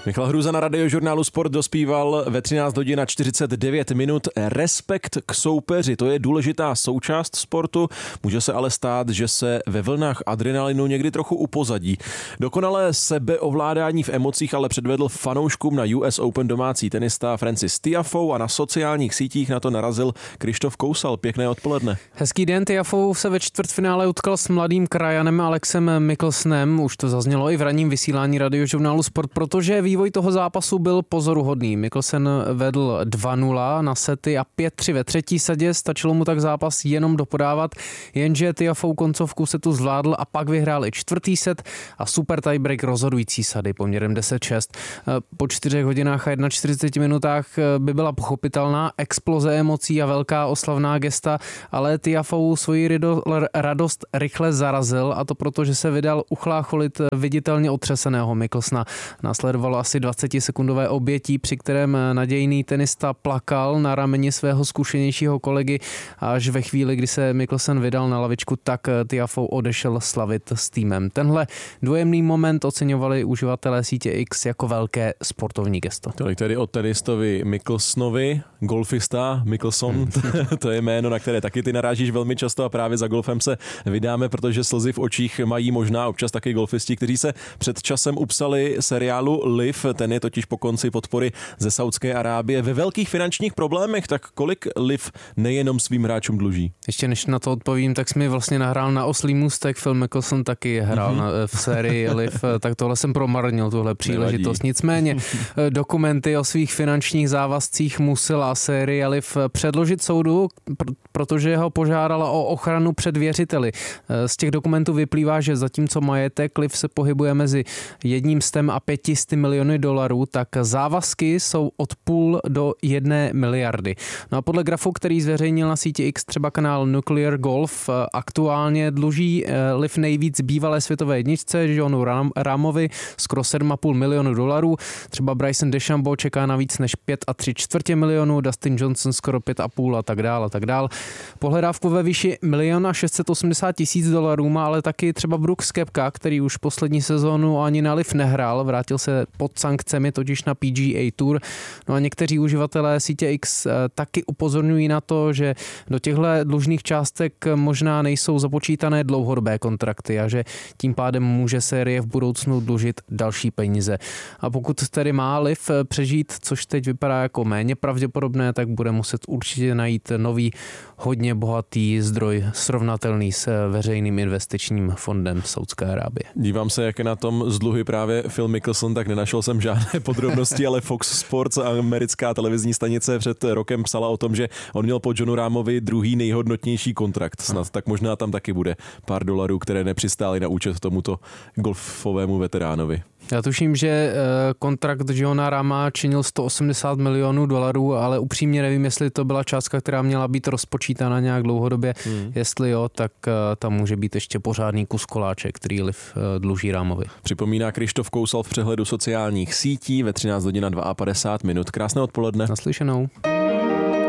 Michal Hruza na Radiožurnálu Sport dospíval ve 13 hodin a 49 minut. Respekt k soupeři, to je důležitá součást sportu. Může se ale stát, že se ve vlnách adrenalinu někdy trochu upozadí. Dokonalé sebeovládání v emocích ale předvedl fanouškům na US Open domácí tenista Frances Tiafoe a na sociálních sítích na to narazil Krištof Kousal. Pěkné odpoledne. Hezký den, Tiafoe se ve čtvrtfinále utkal s mladým krajanem Alexem Michelsonem. Už to zaznělo i v ranním vysílání Radiožurnálu Sport, protože vývoj toho zápasu byl pozoruhodný. Michelson vedl 2-0 na sety a 5-3 ve třetí sadě, stačilo mu tak zápas jenom dopodávat, jenže Tiafoe koncovku setu zvládl a pak vyhrál i čtvrtý set a super tiebreak rozhodující sady poměrem 10-6. Po 4 hodinách a 41 minutách by byla pochopitelná exploze emocí a velká oslavná gesta, ale Tiafoe svoji radost rychle zarazil, a to proto, že se vydal uchlácholit viditelně otřeseného Michelsona. Následovalo asi 20-sekundové obětí, při kterém nadějný tenista plakal na rameni svého zkušenějšího kolegy, a až ve chvíli, kdy se Michelson vydal na lavičku, tak Tiafoe odešel slavit s týmem. Tenhle dojemný moment oceňovali uživatelé sítě X jako velké sportovní gesto. Tolik tedy o tenistovi Michelsonovi, golfista Michelson, to je jméno, na které taky ty narážíš velmi často a právě za golfem se vydáme, protože slzy v očích mají možná občas taky golfisti, kteří se před časem upsali seriálu Live, ten je totiž po konci podpory ze Saudské Arábie ve velkých finančních problémech, tak kolik Live nejenom svým hráčům dluží? Ještě než na to odpovím, tak jsi mi vlastně nahrál na oslý můstek, Phil Mickelson taky hrál v sérii Live, tak tohle jsem promarnil, tuhle příležitost. Nicméně dokumenty o svých finančních závazcích musela série Live předložit soudu, protože ho požádala o ochranu před věřiteli. Z těch dokumentů vyplývá, že zatímco majetek Live se pohybuje mezi 100 a 500 miliony dolarů, tak závazky jsou od 0,5 do 1 miliardy. No a podle grafu, který zveřejnil na síti X třeba kanál Nuclear Golf, aktuálně dluží Live nejvíc bývalé světové jedničce Johnu Rahmovi skoro 7,5 milionu dolarů. Třeba Bryson DeChambeau čeká na víc než 5,75 milionů, Dustin Johnson skoro 5,5 a tak dál. Pohledávku ve výši 1 680 000 dolarů má ale taky třeba Brooks Koepka, který už poslední sezónu ani na Live nehrál, vrátil se pod sankcemi, totiž na PGA Tour. No a někteří uživatelé sítě X taky upozorňují na to, že do těchto dlužných částek možná nejsou započítané dlouhodobé kontrakty a že tím pádem může série v budoucnu dlužit další peníze. A pokud tedy má Live přežít, což teď vypadá jako méně pravděpodobné, tak bude muset určitě najít nový, hodně bohatý zdroj srovnatelný s veřejným investičním fondem Saudské Arábie. Dívám se, jak je na tom z dluhy právě Phil Mickelson, tak nenašel jsem žádné podrobnosti, ale Fox Sports, americká televizní stanice, před rokem psala o tom, že on měl po Johnu Rahmovi druhý nejhodnotnější kontrakt. Snad tak možná tam taky bude pár dolarů, které nepřistály na účet tomuto golfovému veteránovi. Já tuším, že kontrakt Johna Rahma činil 180 milionů dolarů, ale upřímně nevím, jestli to byla částka, která měla být rozpočítána nějak dlouhodobě. Jestli jo, tak tam může být ještě pořádný kus koláče, který Live dluží Rahmovi. Připomíná Krištof Kousal v přehledu sociálních sítí ve 13 hodin a 52 minut. Krásné odpoledne. Naslyšenou.